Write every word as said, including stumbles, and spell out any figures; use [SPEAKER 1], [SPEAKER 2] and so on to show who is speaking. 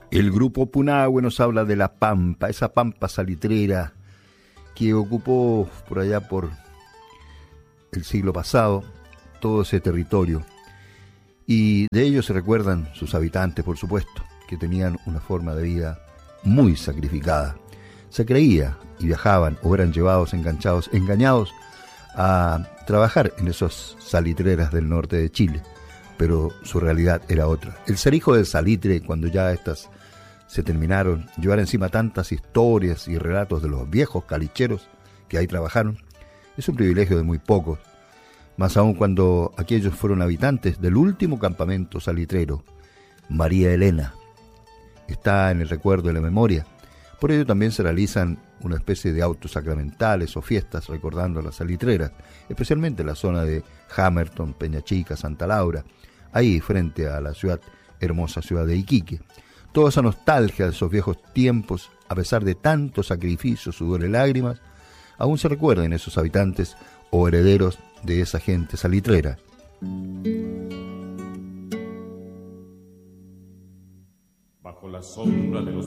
[SPEAKER 1] El grupo Punahue nos habla de la Pampa, esa Pampa salitrera que ocupó por allá por el siglo pasado todo ese territorio. Y de ellos se recuerdan sus habitantes, por supuesto, que tenían una forma de vida muy sacrificada. Se creía y viajaban o eran llevados, enganchados, engañados a trabajar en esas salitreras del norte de Chile, pero su realidad era otra. El ser hijo del salitre, cuando ya estas se terminaron, llevar encima tantas historias y relatos de los viejos calicheros que ahí trabajaron, es un privilegio de muy pocos, más aún cuando aquellos fueron habitantes del último campamento salitrero, María Elena. Está en el recuerdo y la memoria. Por ello también se realizan una especie de autos sacramentales o fiestas recordando a las salitreras, especialmente en la zona de Hammerton, Peña Chica, Santa Laura, ahí frente a la ciudad, hermosa ciudad de Iquique. Toda esa nostalgia de esos viejos tiempos, a pesar de tanto sacrificio, sudor y lágrimas, aún se recuerdan esos habitantes o herederos de esa gente salitrera.
[SPEAKER 2] Bajo la sombra de los